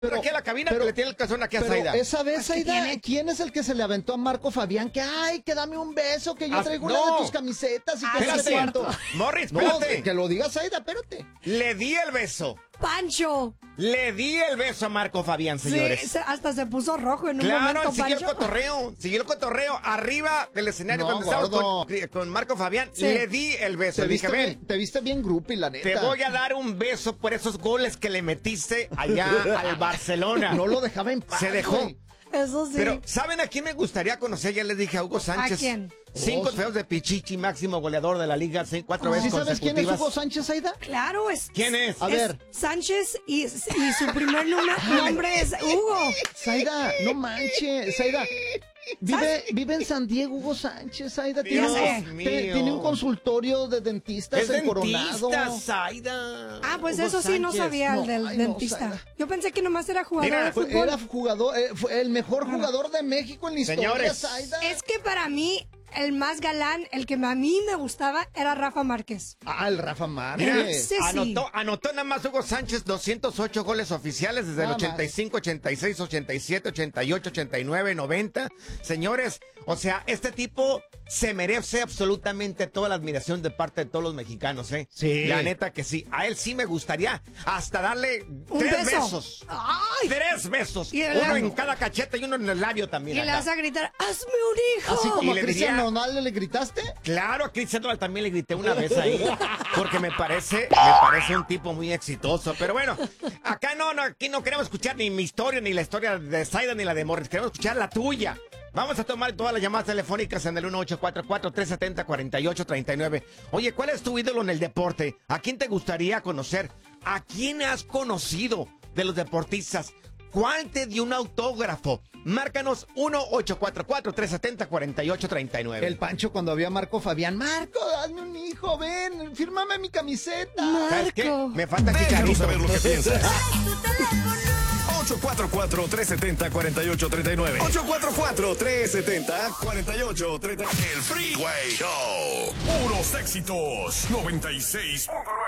aquí a la cabina que le tiene el calzón aquí a Zaida. Esa vez, Zaida, ¿quién es el que se le aventó a Marco Fabián? Que, ay, que dame un beso, que yo traigo una de tus camisetas y que no es cierto. Morris, espérate. No, que lo diga Zaida, espérate. Le di el beso. ¡Pancho! Le di el beso a Marco Fabián, señores. Sí, hasta se puso rojo en un momento, Claro, siguió Pancho. el cotorreo arriba del escenario cuando estábamos con Marco Fabián. Sí. Le di el beso. Te viste bien groupie, la neta. Te voy a dar un beso por esos goles que le metiste allá al Barcelona. No lo dejaba en paz. Se dejó. Eso sí. Pero, ¿saben a quién me gustaría conocer? Ya les dije a Hugo Sánchez. ¿A quién? 5 feos de Pichichi, máximo goleador de la liga, 4 veces ¿Sí sabes quién es Hugo Sánchez, Aida? Claro, ¿Quién es? A ver. Sánchez y su primer nombre es Hugo. Zaida, no manches, Zaida. Vive en San Diego, Hugo Sánchez, Zaida. Tiene un consultorio de dentistas en Coronado. Zaida. Ah, pues Hugo eso sí, no Sánchez. sabía el del dentista. No, yo pensé que nomás era jugador de fútbol. Era jugador, fue el mejor jugador de México en la historia, Zaida. Es que para mí, el más galán, el que a mí me gustaba, era Rafa Márquez. Ah, el Rafa Márquez. Sí, anotó nada más Hugo Sánchez 208 goles oficiales desde el 85, 86, 87, 88, 89, 90. Señores, o sea, este tipo se merece absolutamente toda la admiración de parte de todos los mexicanos, ¿eh? Sí. La neta que sí. A él sí me gustaría hasta darle Un 3 beso. besos. ¡Ay! 3 besos. Y Uno en cada cachete y uno en el labio también. Y le vas a gritar, ¡hazme un hijo! Así como Y a le Cristian diría- Nodal le gritaste. Claro, a Cristian Nodal también le grité una vez ahí, porque me parece un tipo muy exitoso. Pero bueno, acá aquí no queremos escuchar ni mi historia, ni la historia de Zaida, ni la de Morris. Queremos escuchar la tuya. Vamos a tomar todas las llamadas telefónicas en el 1844-370-4839. Oye, ¿cuál es tu ídolo en el deporte? ¿A quién te gustaría conocer? ¿A quién has conocido de los deportistas? ¿Cuál te dio un autógrafo? Márcanos 1844-370-4839. El Pancho cuando había a Marco Fabián. Marco, hazme un hijo, ven, fírmame mi camiseta. ¿Sabes qué? Marco. Me falta Déjanos chicharito. saber lo que piensas. 844-370-4839. 844-370-4839. El Freeway Show. Puros éxitos. 96.9.